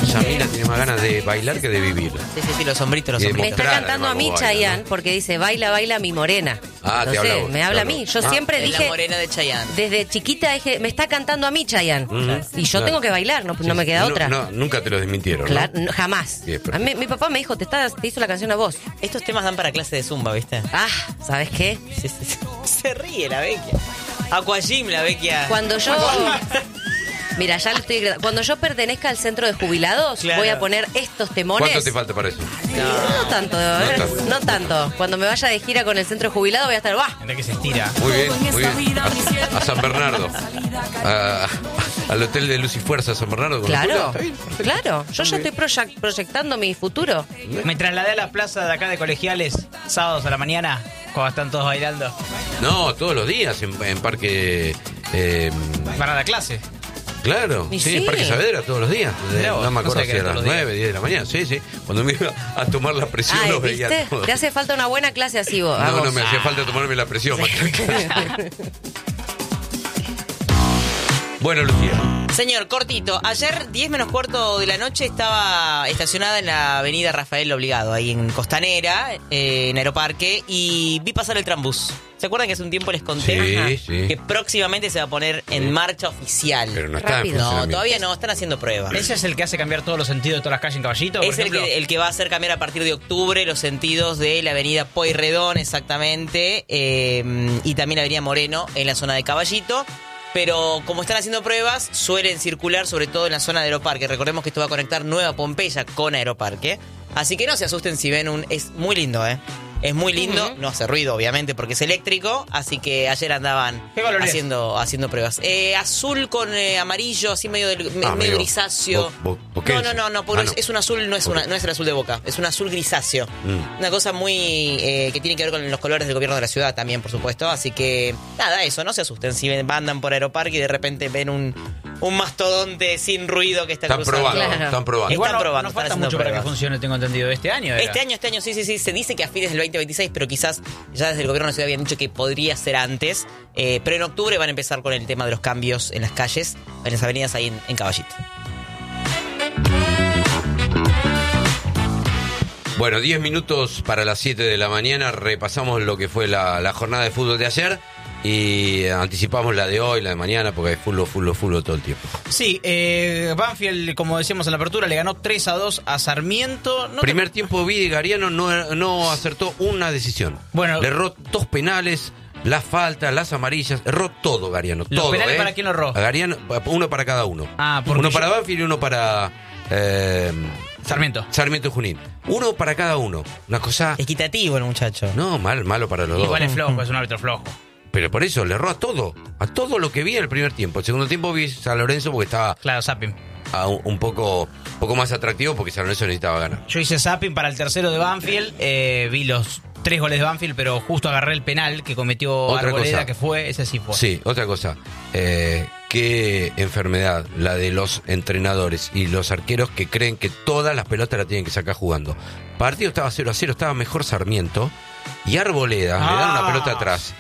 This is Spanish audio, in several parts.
Samira tiene más ganas de bailar que de vivir. Sí, los hombritos, Me Me está Mostrar, cantando a mí además, Chayanne, ¿no? porque dice, baila mi morena. Ah, te Entonces, habla vos, me te habla a habla mí. vos. Yo siempre Es dije, la morena de Chayanne. desde chiquita dije, me está cantando a mí Chayanne. Y yo Claro. tengo que bailar, no me queda No, otra. no, nunca te lo desmintieron, ¿no? Claro, no, jamás. Sí, es perfecto. Mi papá me dijo, te hizo la canción a vos. Estos temas dan para clase de zumba, ¿viste? Ah, ¿sabes qué? Sí. Se ríe la Vecchia. Aquagym, la Vecchia. Cuando yo... Mira, ya lo estoy... Cuando yo pertenezca al centro de jubilados, Claro. voy a poner estos temones. ¿Cuánto te falta para eso? No tanto, tanto. no tanto. Cuando me vaya de gira con el centro de jubilados voy a estar... ¡Bah! Gente que se estira. Muy bien. A San Bernardo. Al hotel de Luz y Fuerza, San Bernardo. con Claro, Julia. Está bien, perfecto. claro. Yo ya estoy proyectando mi futuro. Me trasladé a la plaza de acá de Colegiales, sábados a la mañana, cuando están todos bailando. No, todos los días en Parque... Para la clase. Claro, Y sí, sí. en Parque Saavedra todos los días. Mirá vos, No me no acuerdo sabía si que era era a las todos los 9, 10 de la mañana. Sí. Cuando me iba a tomar la presión Ay, los veía ¿viste? todos. Te hace falta una buena clase así vos. a No, vos. no me hacía falta tomarme la presión. Bueno, Lucía. Señor, cortito. Ayer, 10 menos cuarto de la noche, estaba estacionada en la avenida Rafael Obligado, ahí en Costanera, en Aeroparque, y vi pasar el Trambús. ¿Se acuerdan que hace un tiempo les conté Sí. que próximamente se va a poner en marcha oficial? Pero no está en Rápido. No, funcionamiento. todavía no, están haciendo pruebas. ¿Ese es el que hace cambiar todos los sentidos de todas las calles en Caballito, por Es ejemplo? el que va a hacer cambiar a partir de octubre los sentidos de la avenida Pueyrredón, exactamente, y también la avenida Moreno en la zona de Caballito. Pero como están haciendo pruebas, suelen circular sobre todo en la zona de Aeroparque. Recordemos que esto va a conectar Nueva Pompeya con Aeroparque. Así que no se asusten si ven Es muy lindo, ¿eh? Es muy lindo, no hace ruido obviamente porque es eléctrico, así que ayer andaban ¿Qué color es? haciendo pruebas. Azul con amarillo, así medio amigo, grisáceo. boquense. No, porque no. es un azul, no es el azul de Boca, es un azul grisáceo. Una cosa muy que tiene que ver con los colores del gobierno de la ciudad también, por supuesto. Así que nada, eso, no se asusten si andan por Aeroparque y de repente ven un mastodonte sin ruido que está Están cruzando. probando, Claro. están probando. Igual Están probando, no están falta haciendo mucho para que pruebas. funcione, tengo entendido. Este año era. Este año, sí. Se dice que a fines del 2026, pero quizás ya desde el gobierno de la ciudad habían dicho que podría ser antes. Pero en octubre van a empezar con el tema de los cambios en las calles, en las avenidas ahí en Caballito. Bueno, 10 minutos para las 7 de la mañana. Repasamos lo que fue la jornada de fútbol de ayer. Y anticipamos la de hoy, la de mañana, porque es fútbol todo el tiempo. Sí, Banfield, como decíamos en la apertura, le ganó 3-2 a Sarmiento. Primer tiempo, Vidi Gariano no acertó una decisión. Bueno. Le erró 2 penales, las faltas, las amarillas, erró todo Gariano. ¿Los todo, penales para quién lo erró? A Gariano, uno para cada uno. Ah, porque uno para yo- Banfield y uno para Sarmiento. Sarmiento y Junín. Uno para cada uno. Una cosa... Equitativo el muchacho. No, malo para los dos. Igual es flojo, es un árbitro flojo. Pero por eso le erró a todo lo que vi en el primer tiempo. El segundo tiempo vi San Lorenzo porque estaba Claro, zapping. un poco más atractivo porque San Lorenzo necesitaba ganar. Yo hice zapping para el tercero de Banfield, vi los 3 goles de Banfield, pero justo agarré el penal que cometió Otra Arboleda, cosa. que fue, ese sí fue. Sí, otra cosa. Qué enfermedad la de los entrenadores y los arqueros que creen que todas las pelotas la tienen que sacar jugando. Partido estaba 0-0, estaba mejor Sarmiento y Arboleda le dan una pelota atrás.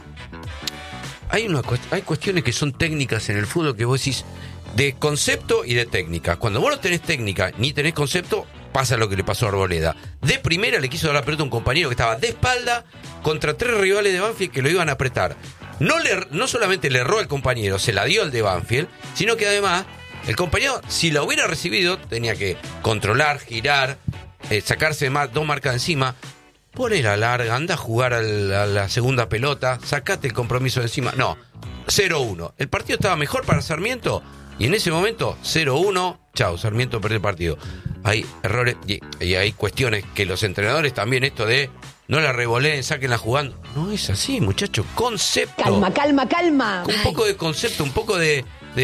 Hay cuestiones que son técnicas en el fútbol que vos decís de concepto y de técnica. Cuando vos no tenés técnica ni tenés concepto, pasa lo que le pasó a Arboleda. De primera le quiso dar la pelota a un compañero que estaba de espalda contra 3 rivales de Banfield que lo iban a apretar. No solamente le erró al compañero, se la dio al de Banfield, sino que además el compañero, si la hubiera recibido, tenía que controlar, girar, sacarse 2 marcas de encima. Poner a larga, anda a jugar a la segunda pelota, sacate el compromiso de encima. No, 0-1. El partido estaba mejor para Sarmiento y en ese momento 0-1, chao, Sarmiento perdió el partido. Hay errores y hay cuestiones que los entrenadores también, esto de no la revoleen, sáquenla jugando. No es así, muchacho, concepto. Calma. Un poco de concepto, un poco de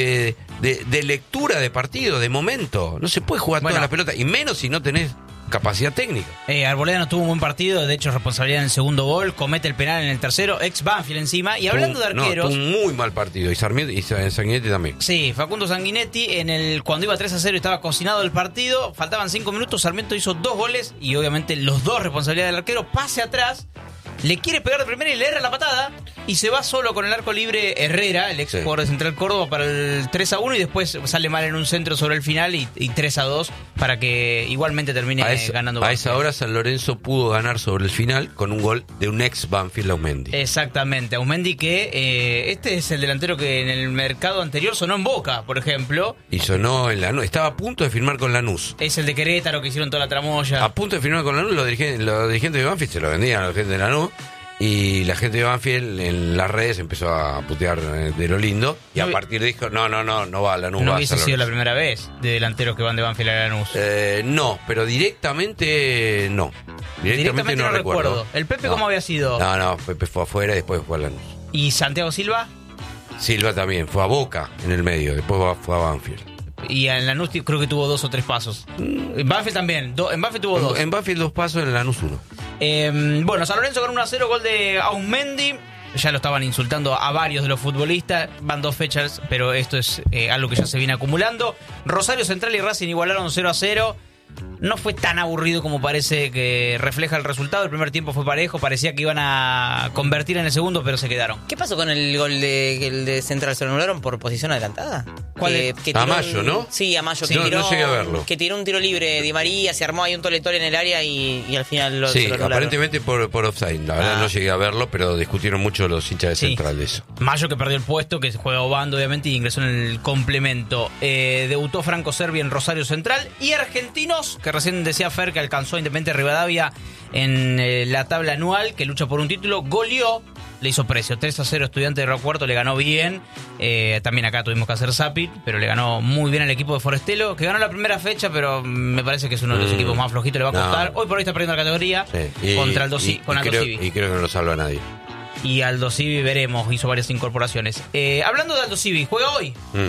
lectura de partido, de momento. No se puede jugar Bueno. toda la pelota, y menos si no tenés capacidad técnica. Arboleda no tuvo un buen partido, de hecho responsabilidad en el segundo gol, comete el penal en el tercero, ex Banfield encima. Y hablando de arqueros, tuvo un muy mal partido, y Sarmiento y Sanguinetti también. sí, Facundo Sanguinetti, cuando iba 3-0 estaba cocinado el partido, faltaban 5 minutos, Sarmiento hizo 2 goles y obviamente los 2 responsabilidad del arquero, pase atrás, le quiere pegar de primera y le erra la patada. y se va solo con el arco libre Herrera, el ex jugador de Central Córdoba, para el 3-1 y después sale mal en un centro sobre el final y 3-2 para que igualmente termine ganando A Banfield. esa hora San Lorenzo pudo ganar sobre el final con un gol de un ex Banfield, Aumendi. Exactamente, Aumendi que este es el delantero que en el mercado anterior sonó en Boca, por ejemplo. Y sonó en Lanús, estaba a punto de firmar con Lanús. Es el de Querétaro que hicieron toda la tramoya. A punto de firmar con Lanús, los dirigentes de Banfield se lo vendían a la gente de Lanús. Y la gente de Banfield en las redes empezó a putear de lo lindo. Y a partir dijo, no va a Lanús. No va hubiese a San sido la Lorenzo. primera vez de delanteros que van de Banfield a Lanús. No, pero directamente no. Directamente no recuerdo. ¿El Pepe No. cómo había sido? No, Pepe fue afuera y después fue a Lanús. ¿Y Santiago Silva? Silva también, fue a Boca en el medio, después fue a Banfield. Y en Lanús creo que tuvo 2 o 3 pasos. En Banfield también. En Banfield tuvo 2. En Banfield 2 pasos, en Lanús 1. Bueno, San Lorenzo con 1-0, gol de Aumendi. Ya lo estaban insultando a varios de los futbolistas. Van 2 fechas, pero esto es algo que ya se viene acumulando. Rosario Central y Racing igualaron 0-0. No fue tan aburrido como parece que refleja el resultado. El primer tiempo fue parejo, parecía que iban a convertir en el segundo, pero se quedaron. ¿Qué pasó con el gol de Central? ¿Se lo anularon por posición adelantada? ¿Cuál que a Mayo, ¿no? Sí, a Mayo. Sí, Que tiró, no llegué a verlo. Que tiró un tiro libre Di María, se armó ahí un tole-tole en el área y al final Sí, se lo anularon. aparentemente por offside. La verdad no llegué a verlo, pero discutieron mucho los hinchas de Central de eso. Mayo que perdió el puesto, que juega Obando obviamente y ingresó en el complemento. Debutó Franco Servi en Rosario Central. Y Argentinos, que recién decía Fer que alcanzó a Independiente Rivadavia en la tabla anual, que lucha por un título, goleó, le hizo precio, 3-0 Estudiante de Río Cuarto, le ganó bien. También acá tuvimos que hacer zapping, pero le ganó muy bien al equipo de Forestelo, que ganó la primera fecha, pero me parece que es uno de los equipos más flojitos, le va a costar. Hoy por hoy está perdiendo la categoría contra Aldo Civi. Y creo que no lo salva nadie. Y Aldo Civi veremos, hizo varias incorporaciones. Hablando de Aldo Civi, juega hoy,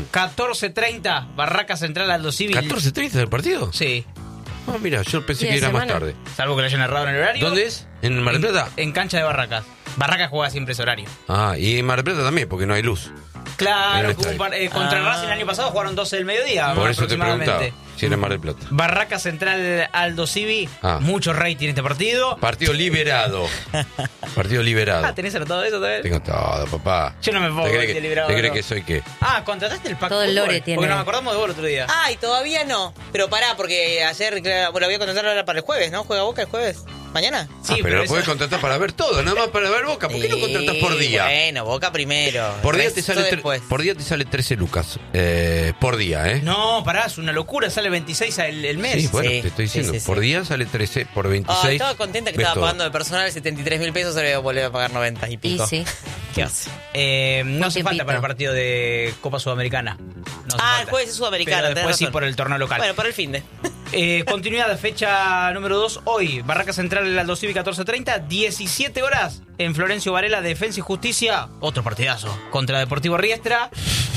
14:30, Barraca Central Aldo Civi. ¿14:30 del partido? Sí. Ah, mira, yo pensé ¿Y que de era más semana? tarde. Salvo que lo hayan errado en el horario. ¿Dónde es? ¿En Mar del Plata? En cancha de Barracas. Barracas juega siempre ese horario. Ah, y en Mar del Plata también, porque no hay luz. Claro, En el contra el Racing el año pasado jugaron 12 del mediodía. Por eso te aproximadamente. preguntaba si era en Mar del Plata. Barraca Central Aldo Civi, Ah. mucho rating este partido. Partido liberado. Partido liberado. ¿Tenés anotado eso también? Tengo todo, papá. Yo no me pongo ¿Te este crees liberado, ¿Te crees no. que soy qué? ¿Contrataste el pack Todo el fútbol? lore tiene. Porque nos acordamos de vos el otro día. Ay, todavía no. Pero pará, porque ayer lo voy a contratar ahora para el jueves, ¿no? ¿Juega Boca el jueves? ¿Mañana? Sí, pero lo eso- puedes contratar para ver todo, nada más para ver Boca. ¿Por qué no contratas por día? Bueno, Boca primero. Por día, Resto te sale después. por día te sale 13 lucas. Por día, ¿eh? No, pará, es una locura, sale 26 el mes. Sí, bueno, Sí, te estoy diciendo. sí, sí, por sí. día sale 13, por 26. Estaba contenta que ves estaba todo. pagando de personal 73.000 pesos, ahora voy a volver a pagar 90 y Y pico. sí. ¿Qué hace? No hace falta tiempito. para el partido de Copa Sudamericana. No hace El falta. jueves es Sudamericana. Pero tenés después sí razón. por el torneo local. Bueno, por el fin de. Continuidad de fecha número 2 hoy. Barraca Central el Aldo Civi 14:30, 17 horas en Florencio Varela, Defensa y Justicia. Otro partidazo contra Deportivo Riestra.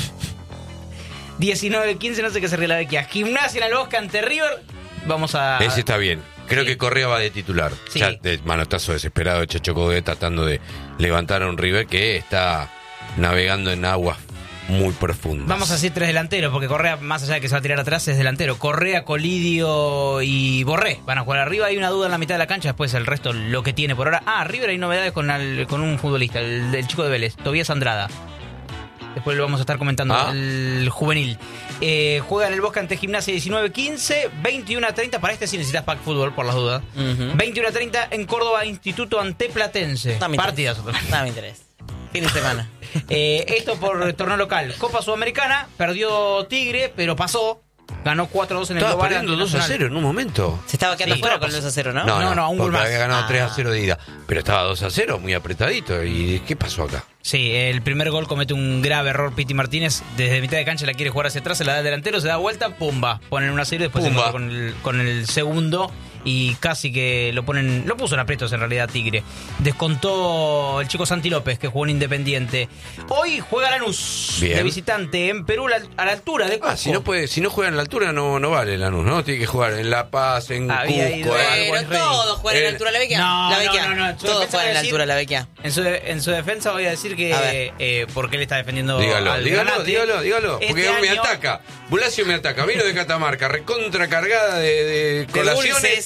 19:15, no sé qué se ríe la Vecchia. Gimnasia en el Bosque ante River. Vamos a... Ese está bien. Creo Sí. que Correa va de titular. Sí. Ya de manotazo desesperado de Chacho Coudet tratando de levantar a un River que está navegando en aguas muy profundas. Vamos a decir 3 delanteros, porque Correa, más allá de que se va a tirar atrás, es delantero. Correa, Colidio y Borré van a jugar arriba. Hay una duda en la mitad de la cancha, después el resto lo que tiene por ahora. River hay novedades con un futbolista, el chico de Vélez, Tobías Andrada. Después lo vamos a estar comentando, el juvenil. Juega en el Bosque ante Gimnasia 19:15, 21:30. Para este sí necesitas pack fútbol, por las dudas. 21:30 en Córdoba, Instituto ante Platense. No me Partidazo. interesa. No me interesa. Fin de semana. Esto por torneo local. Copa Sudamericana, perdió Tigre, pero pasó. Ganó 4-2 en el Estaba global. perdiendo 2-0 en un momento. Se estaba quedando Sí. fuera con el 2-0, ¿no? No, un gol porque más. había ganado 3-0 de ida. Pero estaba 2-0, muy apretadito. ¿Y qué pasó acá? Sí, el primer gol comete un grave error Piti Martínez. Desde mitad de cancha la quiere jugar hacia atrás, se la da al delantero, se da vuelta, pumba. Ponen 1-0 y después se Pumba. encontró con el segundo. Y casi que lo puso en aprietos en realidad Tigre. Descontó el chico Santi López, que jugó en Independiente. Hoy juega Lanús, Bien. de visitante en Perú, a la altura de Cusco. Si no juega en la altura no vale Lanús, ¿no? Tiene que jugar en La Paz, en Había ido Cusco. algo Pero al rey. todos juegan en la altura de la Vecchia. No, la no, Vecchia. no. Todos juegan en la altura de la Vecchia. En su defensa voy a decir A que porque él está defendiendo Dígalo, al dígalo, Granate. dígalo. Porque Este me año- ataca. Bulacio me ataca. Vino de Catamarca, recontra cargada de colaciones. dulces.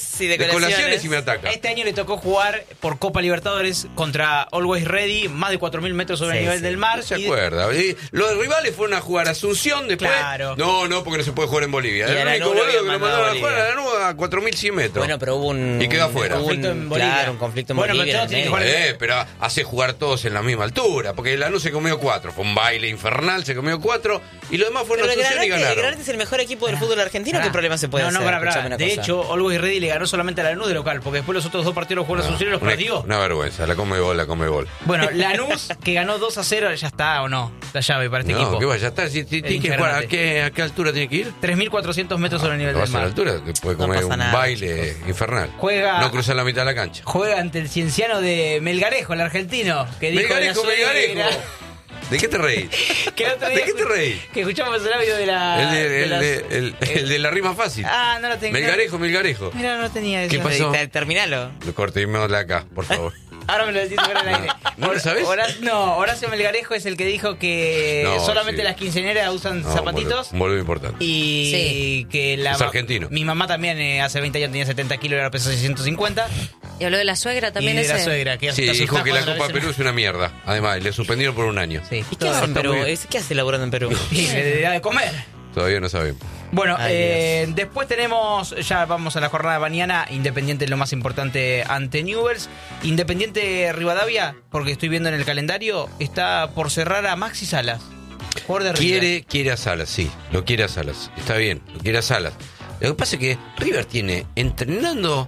y de colaciones y me ataca. Este año le tocó jugar por Copa Libertadores contra Always Ready, más de 4.000 metros sobre el nivel del mar. No se acuerda. Y los rivales fueron a jugar a Asunción después. Claro. No, porque no se puede jugar en Bolivia. Y Era a el la único nube boludo que habían lo mandado mandaron a a jugar a la nube a 4.100 metros. Bueno, pero hubo un... Y quedó afuera. hubo Conflicto en Bolivia. Claro, un conflicto en Bueno, pero Bolivia. todos tienen que en el jugar- medio. Pero hace jugar todos en la misma altura. Porque Lanús se comió 4. Fue un baile infernal, se comió 4. Y los demás fueron a Pero el Asunción y Granate ganaron. es el mejor equipo del fútbol argentino. ¿Qué problema se puede hacer? Pará. Escuchame una De cosa. hecho, Always Ready le ganó solamente a Lanús de local, porque después los otros dos partidos los jugó la Asunción y los perdió. Una vergüenza, la come gol. Bueno, Lanús, que ganó 2-0, ya está o no, la llave para este No, equipo. que vaya, está. Si tiene que jugar, ¿a qué altura tiene que ir? 3.400 metros sobre el nivel Lo del vas a la mar. altura, que puede No comer pasa un nada. baile infernal. Juega- No cruzar la mitad de la cancha. Juega ante el cienciano de Melgarejo, el argentino, que dijo Melgarejo. Melgarejo. ¿De qué te reís? Que el otro día ¿De qué te reís? Que escuchamos el audio de la... El de la rima fácil. Ah, no lo tenía. Melgarejo. Mira, no lo tenía eso. ¿Qué pasó? Terminalo. Lo cortémosle acá, por favor. Ahora me lo decís fuera del aire. ¿No lo sabés? Horacio Melgarejo es el que dijo que No, solamente sí. las quinceañeras usan No, zapatitos. Un boludo importante. Y Sí. que la Es argentino. Mi mamá también hace 20 años tenía 70 kilos y ahora pesa 650. Y habló de la suegra también y de ese. la suegra, que Sí, te dijo asustás que la cuando Copa ves en- Perú es una mierda. Además, le suspendieron por un año. Sí. ¿Y qué hace en está Perú? muy bien. ¿Qué hace laburando en Perú? Sí, le da de comer. Todavía no sabemos. Bueno, Ay, después tenemos, ya vamos a la jornada de mañana, Independiente lo más importante ante Newell's. Independiente Rivadavia, porque estoy viendo en el calendario, está por cerrar a Maxi Salas, jugador de River. Quiere a Salas, sí. Lo quiere a Salas. Está bien, lo quiere a Salas. Lo que pasa es que River tiene entrenando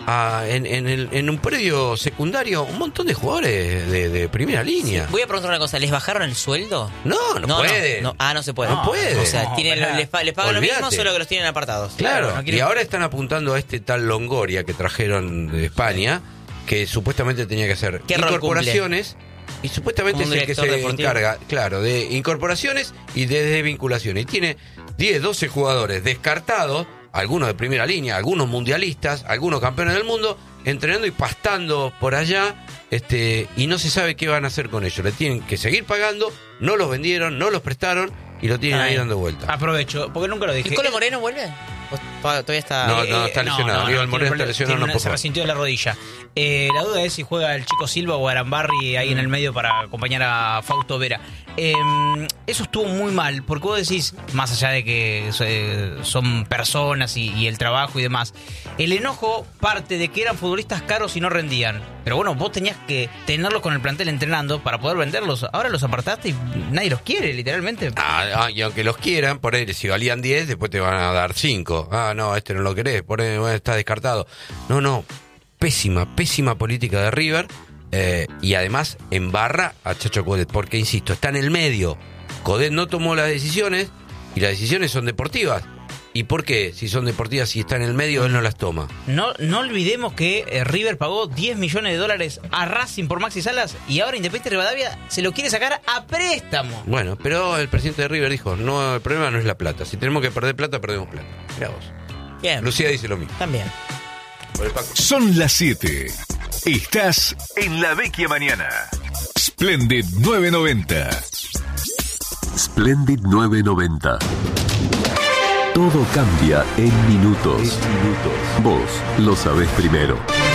en un predio secundario un montón de jugadores de primera línea. Voy a preguntar una cosa. ¿Les bajaron el sueldo? No puede. No. Ah, no se puede. No puede. O sea, No, les pagan lo mismo, Olvídate. solo que los tienen apartados. Claro, no quiere- y ahora están apuntando a este tal Longoria que trajeron de España, que supuestamente tenía que hacer ¿Qué rol incorporaciones. Y supuestamente Como es un el que se director deportivo. encarga, claro, de incorporaciones y de desvinculaciones. Y tiene 10, 12 jugadores descartados, algunos de primera línea, algunos mundialistas, algunos campeones del mundo, entrenando y pastando por allá, y no se sabe qué van a hacer con ellos. Le tienen que seguir pagando, no los vendieron, no los prestaron y lo tienen ahí dando vuelta. Aprovecho, porque nunca lo dije. ¿El Colo Moreno vuelve? ¿O todavía está...? No, está lesionado. Aníbal Moreno está lesionado, no puede se jugar. resintió de la rodilla. La duda es si juega el Chico Silva o Arambarri ahí en el medio para acompañar a Fausto Vera. Eso estuvo muy mal, porque vos decís, más allá de que son personas y el trabajo y demás, el enojo parte de que eran futbolistas caros y no rendían. Pero bueno, vos tenías que tenerlos con el plantel entrenando para poder venderlos. Ahora los apartaste y nadie los quiere, literalmente. Y aunque los quieran, por ahí, si valían 10, después te van a dar 5. No, no lo querés, por ahí está descartado. No, pésima política de River. Y además embarra a Chacho Coudet, porque insisto, está en el medio. Coudet no tomó las decisiones y las decisiones son deportivas. ¿Y por qué? Si son deportivas y está en el medio, él no las toma. No olvidemos que River pagó $10 millones a Racing por Maxi Salas y ahora Independiente Rivadavia se lo quiere sacar a préstamo. Bueno, pero el presidente de River dijo, no, el problema no es la plata. Si tenemos que perder plata, perdemos plata. Mirá vos. Bien. Lucía dice lo mismo. También. Por el Paco. Son las 7. Estás en La Vecchia Mañana. Splendid 990. Splendid 990. Todo cambia en minutos. Vos lo sabés primero.